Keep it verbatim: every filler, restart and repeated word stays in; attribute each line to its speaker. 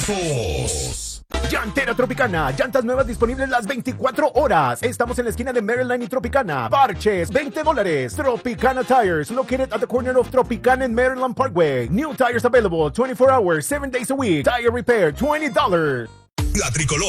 Speaker 1: Trozos.
Speaker 2: Llantera Tropicana, llantas nuevas disponibles las veinticuatro horas. Estamos en la esquina de Maryland y Tropicana. Parches, veinte dólares. Tropicana Tires, located at the corner of Tropicana and Maryland Parkway. New tires available twenty-four hours, seven days a week. Tire repair, twenty dollars.
Speaker 1: La tricolor.